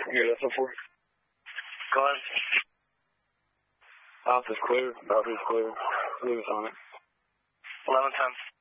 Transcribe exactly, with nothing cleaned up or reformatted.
Here, that's a four. Go ahead. House is clear. Property is clear. Leave us on it. eleven ten.